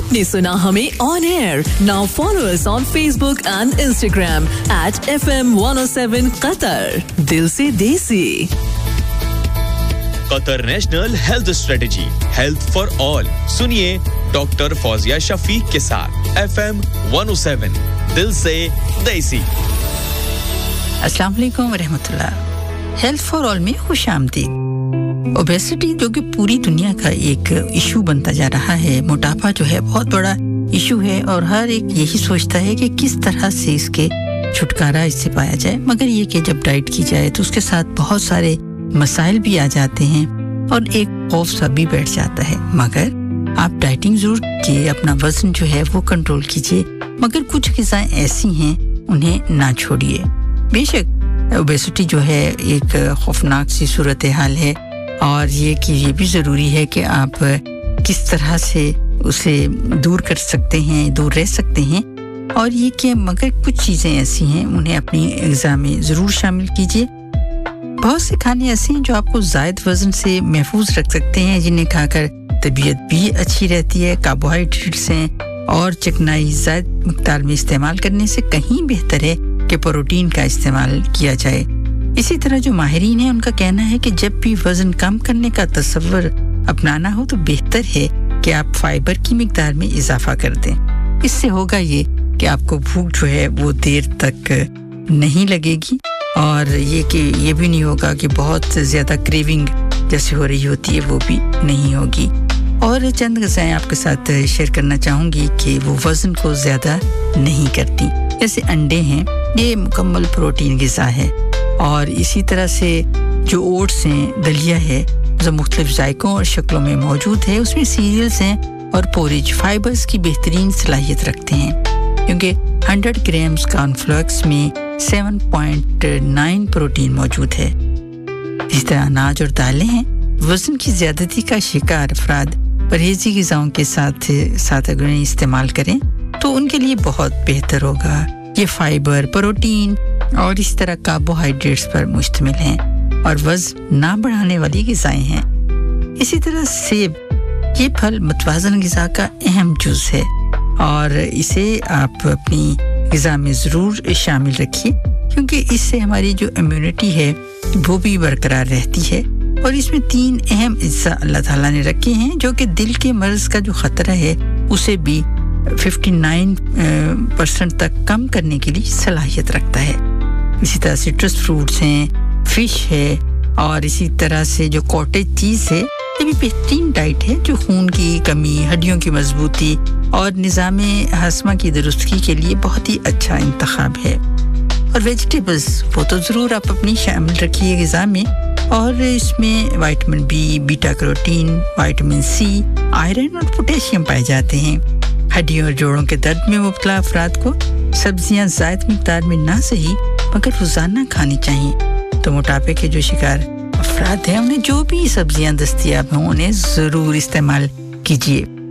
आपने सुना हमें on air. Now follow us on Facebook and Instagram @FM107 Qatar. दिल से देसी. Qatar National Health Strategy, Health for All. सुनिए डॉक्टर फौजिया शफीक के साथ FM 107 दिल से देसी. अस्सलाम वालेकुम व रहमतुल्लाह. हेल्थ फॉर ऑल में खुशामदीद. ओबेसिटी जो कि पूरी दुनिया का एक इशू बनता जा रहा है, मोटापा जो है बहुत बड़ा इशू है और हर एक यही सोचता है कि किस तरह से इसके छुटकारा इससे पाया जाए, मगर ये कि जब डाइट की जाए तो उसके साथ बहुत सारे मसाइल भी आ जाते हैं और एक खौफ सा भी बैठ जाता है. मगर आप डाइटिंग जरूर कीजिए, अपना वजन जो है वो कंट्रोल कीजिए, मगर कुछ ग़िज़ाएं ऐसी हैं उन्हें ना छोड़िए. बेशक ओबेसिटी जो है एक खौफनाक सी सूरत हाल है और ये भी ज़रूरी है कि आप किस तरह से उसे दूर कर सकते हैं, दूर रह सकते हैं. और ये कि मगर कुछ चीज़ें ऐसी हैं उन्हें अपनी ग़िज़ा में ज़रूर शामिल कीजिए. बहुत से खाने ऐसे हैं जो आपको ज़ायद वज़न से महफूज रख सकते हैं, जिन्हें खाकर तबीयत भी अच्छी रहती है. कार्बोहाइड्रेट्स हैं और चिकनाई ज़ायद मिक़दार में इस्तेमाल करने से कहीं बेहतर है कि प्रोटीन का इस्तेमाल किया जाए. इसी तरह जो माहिरीन हैं उनका कहना है कि जब भी वज़न कम करने का तसव्वुर अपनाना हो तो बेहतर है कि आप फाइबर की मिक़दार में इजाफा कर दें. इससे होगा ये कि आपको भूख जो है वो देर तक नहीं लगेगी और ये कि ये भी नहीं होगा कि बहुत ज़्यादा क्रेविंग जैसे हो रही होती है वो भी नहीं होगी. और चंद ग़िज़ाएं आपके साथ शेयर करना चाहूँगी कि वो वज़न को ज़्यादा नहीं करती. जैसे अंडे हैं, ये मुकम्मल प्रोटीन ग़िज़ा है. और इसी तरह से जो ओट्स हैं, दलिया है जो मुख्तलिफ जायकों और शक्लों में मौजूद है, उसमें सीरियल्स हैं और पोरिज फाइबर्स की बेहतरीन सलाहियत रखते हैं, क्योंकि 100 ग्राम्स कॉर्नफ्लेक्स में 7.9 प्रोटीन मौजूद है. इस तरह अनाज और दालें हैं. वज़न की ज़्यादती का शिकार अफराद परहेज़ी ग़िज़ाओं के साथ अगर इन्हें इस्तेमाल करें तो उनके लिए बहुत बेहतर होगा. ये फाइबर, प्रोटीन और इस तरह कार्बोहाइड्रेट्स पर मुश्तमिल हैं और वज़न ना बढ़ाने वाली ग़िज़ाएं हैं. इसी तरह सेब, ये फल मुतवाज़न ग़िज़ा का अहम जुज़ है और इसे आप अपनी ग़िज़ा में ज़रूर शामिल रखिए, क्योंकि इससे हमारी जो इम्यूनिटी है वो भी बरकरार रहती है. और इसमें 3 अहम अज्जा अल्लाह ताला ने रखे हैं जो कि दिल के मर्ज़ का जो ख़तरा है उसे भी 59% तक कम करने के लिए सलाहियत रखता है. इसी तरह सिट्रस फ्रूट्स हैं, फिश है और इसी तरह से जो कॉटेज चीज़ है, ये भी बेहतरीन डाइट है जो खून की कमी, हड्डियों की मजबूती और निज़ामे हाज़मा की दुरुस्तगी के लिए बहुत ही अच्छा इंतखाब है. और वेजिटेबल्स वो तो ज़रूर आप अपनी शामिल रखिए ग़िज़ा में, और इसमें vitamin B, beta carotene, vitamin C, iron और पोटेशियम पाए जाते हैं. हड्डियों और जोड़ों के दर्द में मुब्तला अफराद को सब्जियां ज़ायद मिक़दार में ना सही मगर रोज़ाना खानी चाहिए. तो मोटापे के जो शिकार अफराद हैं उन्हें जो भी सब्जियां दस्तयाब हों उन्हें ज़रूर इस्तेमाल कीजिए.